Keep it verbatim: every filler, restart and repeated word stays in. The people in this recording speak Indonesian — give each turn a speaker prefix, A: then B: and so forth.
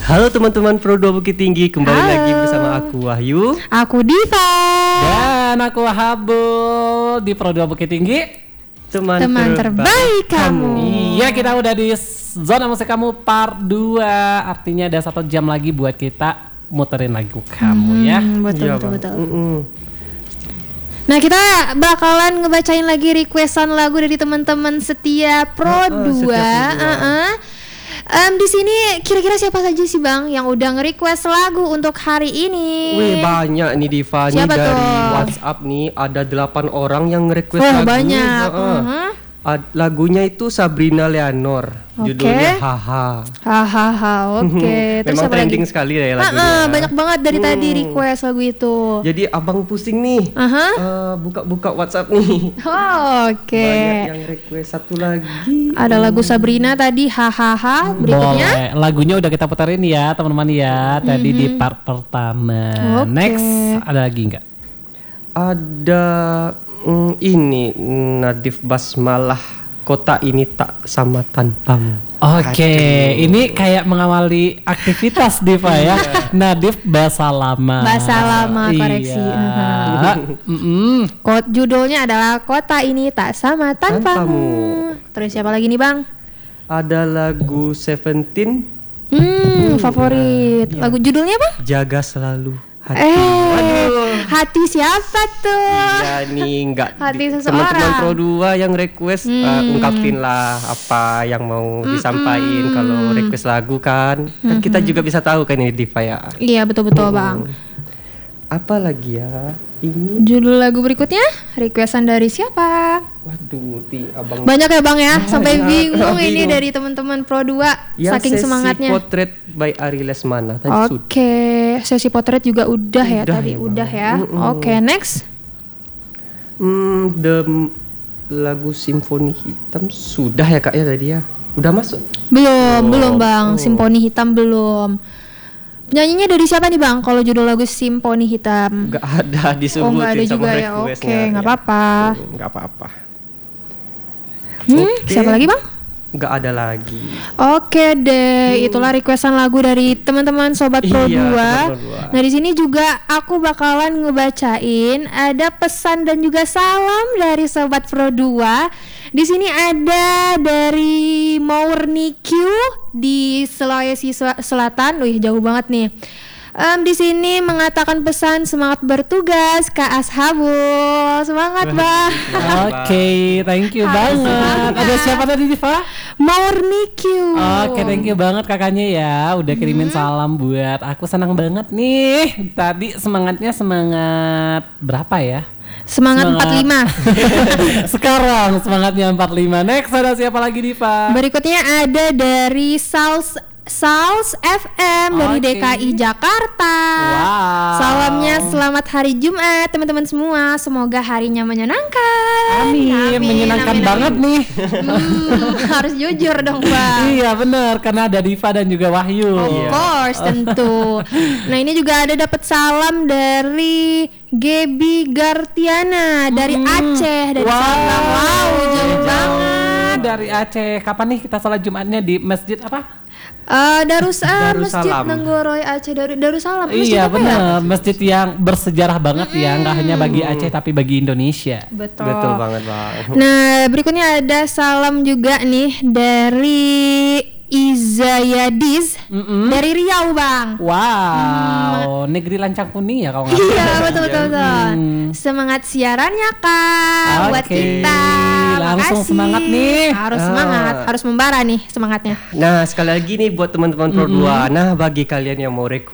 A: Halo teman-teman Pro dua Bukit Tinggi, kembali
B: Halo.
A: lagi bersama aku Wahyu.
B: Aku Diva.
C: Dan aku Habul di Pro dua Bukit Tinggi.
A: Teman,
B: Teman terbaik kamu.
C: Iya, kita udah di zona musik kamu part dua. Artinya ada satu jam lagi buat kita muterin lagu kamu
B: Hmm,
C: ya.
B: Betul
A: Iya,
B: betul
A: Bang.
B: betul.
A: Mm-mm.
B: Nah, kita bakalan ngebacain lagi requestan lagu dari teman-teman setia Pro
A: Ah, ah,
B: dua.
A: setia Pro dua.
B: Uh-uh. Em, di sini kira-kira siapa saja sih Bang yang udah nge-request lagu untuk hari ini?
A: Wih, banyak nih Diva nih
B: Siapa
A: dari
B: tuh?
A: WhatsApp nih ada delapan orang yang nge-request
B: Oh,
A: lagu.
B: banyak.
A: Heeh.
B: Uh-huh.
A: Ad- lagunya itu Sabrina Leonor.
B: Oke.
A: Judulnya Haha.
B: Hahaha, oke. Terus
A: Memang
B: apa lagi?
A: trending sekali ya lagunya.
B: Ah, ah, banyak banget dari tadi
A: Hmm.
B: request lagu itu.
A: Jadi abang pusing nih.
B: Aha.
A: Eh, buka-buka WhatsApp nih.
B: Oh, oke.
A: Banyak yang request satu lagi.
B: Ada lagu Sabrina tadi, hahaha. Berikutnya.
C: Boleh. Lagunya udah kita puterin ya teman-teman ya. Tadi di part pertama.
B: Oke.
C: Next ada lagi nggak?
A: Ada mm, ini Nadif Basmalah, kota ini tak sama tanpamu.
C: Oke,
A: Aduh.
C: ini kayak mengawali aktivitas Diva ya. Nadif bahasa lama.
B: Bahasa lama, koreksi.
C: Iya. Mm-mm.
B: Kod judulnya adalah Kota Ini Tak Sama Tanpamu.
A: Tanpamu.
B: Terus siapa lagi nih Bang?
A: Ada lagu Seventeen,
B: Hmm, favorit.
A: iya.
B: Lagu judulnya apa?
A: Jaga Selalu Hati.
B: Eh, hati siapa tuh?
A: Iya nih nggak
B: Hati
A: di-
B: seseorang.
A: teman-teman Pro dua yang request uh,
B: Hmm.
A: ungkapin lah apa yang mau disampaikan kalau request lagu kan. Kan kita juga bisa tahu kan ini Diva ya.
B: Iya betul-betul Bang.
A: Apa lagi ya? Ini
B: Judul lagu berikutnya requestan dari siapa?
A: waduh, ti abang
B: Banyak ya Bang ya, sampai
A: Banyak.
B: bingung ini
A: Bingung.
B: dari teman-teman Pro dua
A: yang
B: saking
A: sesi
B: semangatnya.
A: potret by Ari Lesmana tadi sudah.
B: Oke, sesi potret juga udah, ya
A: Udah
B: tadi,
A: ya,
B: udah
A: Bang.
B: ya.
A: Mm-mm.
B: Oke, next.
A: Hmm, the m- lagu Simfoni Hitam sudah ya Kak ya tadi ya. Udah masuk.
B: Belum,
A: Oh,
B: belum Bang.
A: oh.
B: Simponi Hitam belum. Penyanyinya dari siapa nih Bang? Kalau judul lagu Simponi Hitam.
A: Nggak ada disebutin
B: Oh, nggak ada
A: sama
B: juga ya.
A: requestnya.
B: Oke, nggak
A: Ya.
B: apa-apa.
A: Hmm, nggak apa-apa.
B: Hmm,
A: Oke.
B: siapa lagi Bang?
A: Nggak ada lagi.
B: Oke deh, itulah requestan lagu dari teman-teman Sobat Pro
A: Iya,
B: dua.
A: teman Pro dua.
B: Nah di sini juga aku bakalan ngebacain ada pesan dan juga salam dari Sobat Pro dua. Di sini ada dari Maurni Q di Sulawesi Sel- Selatan. Wih, jauh banget nih. Em, di sini mengatakan pesan semangat bertugas Kak Ashabul. Semangat, Bang.
C: Oke, thank you
B: Harus
C: banget.
B: semangat.
C: Ada siapa tadi Diva?
B: Maurni Q.
C: Oke, thank you banget kakaknya ya. Udah kirimin salam buat aku, senang banget nih. Tadi semangatnya semangat berapa ya?
B: Semangat, empat puluh lima.
C: Sekarang semangatnya empat puluh lima. Next ada siapa lagi Diva?
B: Berikutnya ada dari Sals Sals F M dari
C: Oke.
B: D K I Jakarta.
C: Wow.
B: Salamnya selamat hari Jumat teman-teman semua. Semoga harinya menyenangkan.
C: Amin, menyenangkan
B: amin,
C: banget
B: amin.
C: nih.
B: Hmm, harus jujur dong Bang.
C: Iya bener, karena ada Diva dan juga Wahyu.
B: Of
A: Iya.
B: course tentu. Nah ini juga ada dapat salam dari Gebi Gartiana dari Aceh dari
C: Wow.
B: Sabang. Wow, jauh
A: Jauh.
B: banget.
C: Dari Aceh. Kapan nih kita sholat Jumatnya di masjid apa?
B: Eh Darus ah, Masjid
A: Darussalam.
B: Nenggoroy Aceh Dar Darussalam. Masjid
C: Iya
B: apa ya?
C: bener, masjid yang bersejarah banget ya, nggak hanya bagi Aceh tapi bagi Indonesia.
B: Betul.
A: Betul banget, Bang.
B: Nah, berikutnya ada salam juga nih dari Izayadis
C: Mm-mm.
B: dari Riau, Bang.
C: Wow, negeri lancang kuning ya kalau nggak
B: Iya,
C: salah.
B: betul betul betul. Semangat siarannya Kak buat
C: Oke,
B: kita.
C: langsung
B: Makasih.
C: semangat nih.
B: Harus
A: Ah.
B: semangat, harus membara nih semangatnya.
A: Nah, sekali lagi nih buat teman-teman Pro dua. Nah, bagi kalian yang mau request